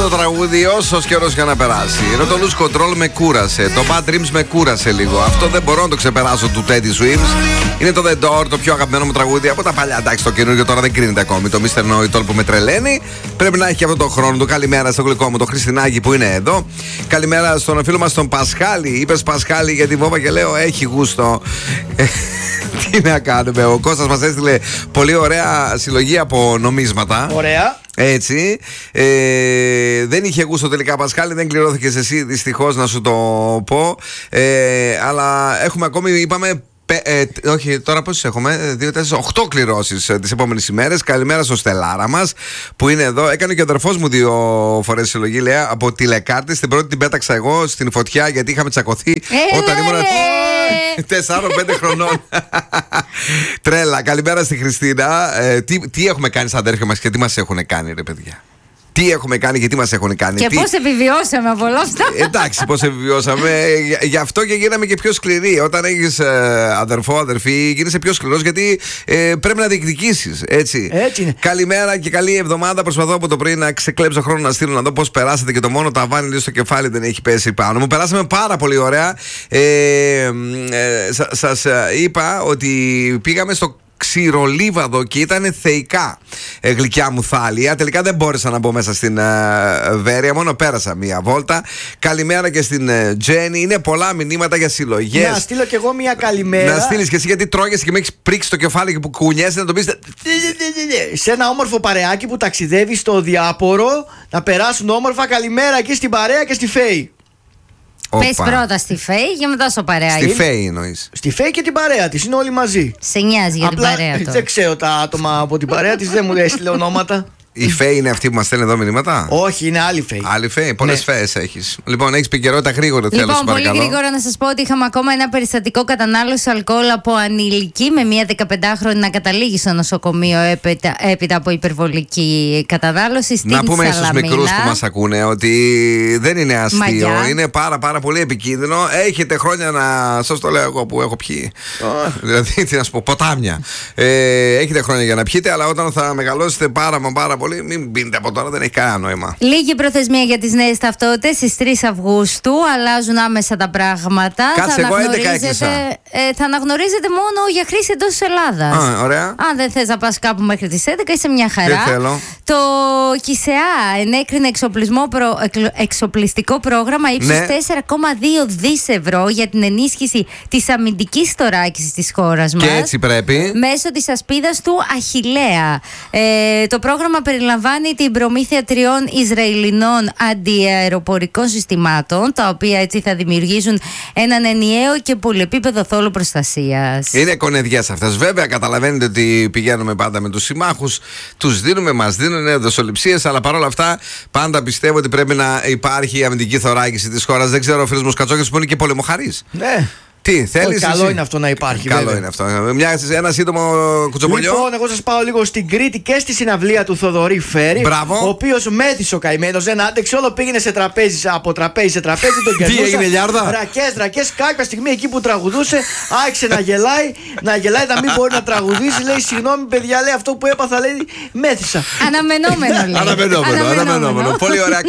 το τραγούδι όσο καιρός για να περάσει. Ενώ το Lose Control με κούρασε. Το Bad Dreams με κούρασε λίγο. Αυτό δεν μπορώ να το ξεπεράσω του Teddy Swims. Είναι το The Door, το πιο αγαπημένο μου τραγούδι από τα παλιά. Εντάξει, το καινούργιο τώρα δεν κρίνεται ακόμη. Το Mr. Know It All που με τρελαίνει. Πρέπει να έχει και αυτό το χρόνο του. Καλημέρα στο γλυκό μου, το Χριστινάκι που είναι εδώ. Καλημέρα στον φίλο μας τον Πασχάλη. Είπες Πασχάλη για τη βόβα και λέω έχει γούστο. Τι να κάνουμε, ο Κώστας μας έστειλε πολύ ωραία συλλογή από νομίσματα. Ωραία. Έτσι. Δεν είχε γούστο τελικά, Πασχάλη, δεν κληρώθηκες εσύ δυστυχώς να σου το πω. Αλλά έχουμε ακόμη, είπαμε. Όχι, τώρα πόσες έχουμε? 2, 4, 8 κληρώσεις τις επόμενες ημέρες. Καλημέρα στο Στελάρα μας που είναι εδώ. Έκανε και ο αδερφός μου 2 φορές συλλογή, λέει, από τηλεκάρτες. Την πρώτη την πέταξα εγώ στην φωτιά γιατί είχαμε τσακωθεί όταν ήμουν 4-5 χρονών. Τρέλα. Καλημέρα στη Χριστίνα. Τι έχουμε κάνει στα αδέρφια μας και τι μας έχουν κάνει, ρε παιδιά? Τι έχουμε κάνει και τι μας έχουν κάνει. Και πώς επιβιώσαμε από όλα αυτά. Εντάξει, πώς επιβιώσαμε. Γι' αυτό και γίναμε και πιο σκληροί. Όταν έχεις αδερφό, αδερφή, γίνεσαι πιο σκληρός γιατί πρέπει να διεκδικήσεις. Έτσι είναι. Καλημέρα και καλή εβδομάδα. Προσπαθώ από το πρωί να ξεκλέψω χρόνο να στείλω να δω πώς περάσατε και το μόνο ταβάνι λίγο στο κεφάλι δεν έχει πέσει πάνω μου. Περάσαμε πάρα πολύ ωραία. Σας είπα ότι πήγαμε στο Ξηρολίβαδο και ήταν θεϊκά, γλυκιά μου θάλια. Τελικά δεν μπόρεσα να μπω μέσα στην Βέρεια, μόνο πέρασα μία βόλτα. Καλημέρα και στην Τζέννη. Είναι πολλά μηνύματα για συλλογές. Να στείλω κι εγώ μία καλημέρα. Να στείλεις και εσύ γιατί τρώγεσαι και με έχεις πρίξει το κεφάλι και που κουνιέσαι να το πεις. Σε ένα όμορφο παρεάκι που ταξιδεύει στο Διάπορο. Να περάσουν όμορφα. Καλημέρα εκεί στην παρέα και στη Φέη. Πες πρώτα στη Φέη και μετά στο παρεάκι. Στη Φέη εννοείς? Στη Φέη και την παρέα της, είναι όλοι μαζί. Σε νοιάζει για την παρέα του? Δεν ξέρω τα άτομα από την παρέα της, δεν μου έστειλε ονόματα. Η Φέη είναι αυτή που μας στέλνει εδώ μηνύματα? Όχι, είναι άλλη Φέη. Άλλη Φέη, πολλές Φέες έχεις. Λοιπόν, έχεις επικαιρότητα γρήγορα, θέλω. Λοιπόν, πολύ γρήγορα να σας πω ότι είχαμε ακόμα ένα περιστατικό κατανάλωση αλκοόλ από ανηλική με μία 15χρονη να καταλήγει στο νοσοκομείο έπειτα από υπερβολική κατανάλωση στην Σαλαμίνα. Να πούμε στους μικρούς που μας ακούνε ότι δεν είναι αστείο, είναι πάρα πολύ επικίνδυνο. Έχετε χρόνια να σας το λέω εγώ που έχω πιει. Δηλαδή, τι να σου πω, ποτάμια. Έχετε χρόνια για να πιείτε, αλλά όταν θα μεγαλώσετε πάρα πολύ, μην πίνετε από τώρα, δεν έχει κανένα νόημα. Λίγη προθεσμία για τις νέες ταυτότητες στις 3 Αυγούστου. Αλλάζουν άμεσα τα πράγματα. Κάτσε, εγώ 11 έκλεισα. Θα αναγνωρίζετε μόνο για χρήση εντός της Ελλάδας. Ωραία. Αν δεν θες να πας κάπου μέχρι τις 11, είσαι μια χαρά. Δεν θέλω. Το ΚΙΣΕΑ ενέκρινε εξοπλιστικό πρόγραμμα ύψους 4,2 δις ευρώ για την ενίσχυση της αμυντικής θωράκισης της χώρας μας. Και έτσι πρέπει. Μέσω της ασπίδας του Αχιλλέα. Το πρόγραμμα περιλαμβάνει την προμήθεια 3 Ισραηλινών αντιαεροπορικών συστημάτων, τα οποία έτσι θα δημιουργήσουν έναν ενιαίο και πολυεπίπεδο θόλο προστασίας. Είναι κονεδιές αυτές. Βέβαια, καταλαβαίνετε ότι πηγαίνουμε πάντα με τους συμμάχους, τους δίνουμε, μας δίνουν δοσοληψίες, αλλά παρόλα αυτά πάντα πιστεύω ότι πρέπει να υπάρχει η αμυντική θωράκιση της χώρας. Δεν ξέρω, ο φίλος μου Σκατσόκης που είναι και πολεμοχάρης. Ναι. Τι θέλεις? Καλό είναι αυτό να υπάρχει. Καλό βέβαια. είναι αυτό. Ένα σύντομο κουτσομπολιό. Λοιπόν, εγώ σας πάω λίγο στην Κρήτη και στη συναυλία του Θοδωρή Φέρη. Μπράβο. Ο οποίος μέθησε ο καημένος, δεν άντεξε, όλο πήγαινε σε τραπέζι, από τραπέζι σε τραπέζι. Τον Τι έγινε, λιάρδα? Ρακές. Κάποια στιγμή εκεί που τραγουδούσε, άρχισε να γελάει, να μην μπορεί να τραγουδήσει. Λέει, συγγνώμη, παιδιά, λέει αυτό που έπαθα, λέει, μέθησα. Αναμενόμενο, λέει. Αναμενόμενο. Πολύ ωραία.